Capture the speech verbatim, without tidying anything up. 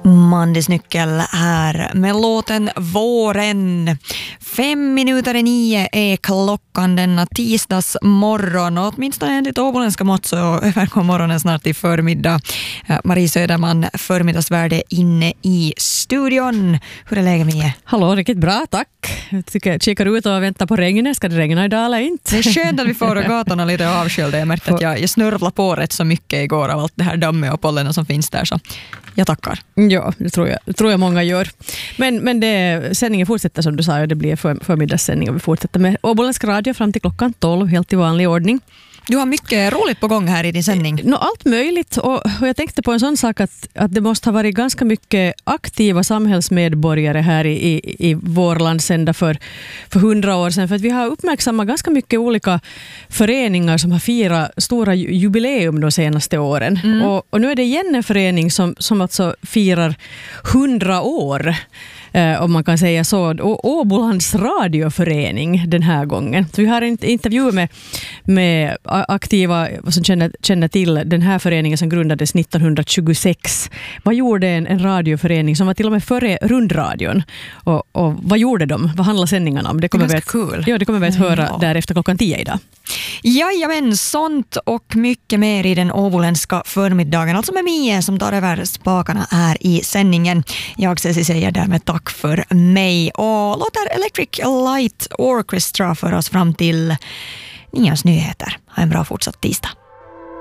Mandis Nyckel här med låten Våren. Fem minuter i nio är klockan denna tisdagsmorgon och åtminstone enligt åboländska mått så övergår morgonen snart i förmiddag. Marie Söderman, förmiddagsvärde inne i studion. Hur är läget med? Hallå, riktigt bra, tack. Jag tycker jag kikar ut och väntar på regnet. Ska det regna idag eller inte? Det är skönt att vi får gatorna lite avskölda. Jag märkte att jag, jag snörvlade på rätt så mycket igår av allt det här dammet och pollen som finns där, så jag tackar. Ja, det tror jag, det tror jag många gör. Men, men det, sändningen fortsätter som du sa, och det blir för, förmiddagssändning och vi fortsätter med Åboländska radio fram till klockan tolv, helt i vanlig ordning. Du har mycket roligt på gång här i din sändning. No, allt möjligt, och, och jag tänkte på en sån sak att, att det måste ha varit ganska mycket aktiva samhällsmedborgare här i, i, i vår landsända för, för hundra år sedan. För att vi har uppmärksammat ganska mycket olika föreningar som har firat stora jubileum de senaste åren. Mm. Och, och nu är det igen en förening som, som alltså firar hundra år. Eh, om man kan säga så. Och Åbolands radioförening den här gången. Så vi har en intervju med, med aktiva som känner, känner till den här föreningen som grundades nittonhundratjugosex. Vad gjorde en, en radioförening som var till och med före rundradion? Och, och vad gjorde de? Vad handlar sändningarna om? Det kommer vi att, cool. ja, det kommer vi att höra ja. där efter klockan tio idag. Jajamän, sånt och mycket mer i den åboländska förmiddagen. Alltså med Mie som tar över spakarna här i sändningen. Jag säger därmed tack för mig och låter Electric Light Orchestra för oss fram till Nias nyheter. Ha en bra fortsatt tisdag.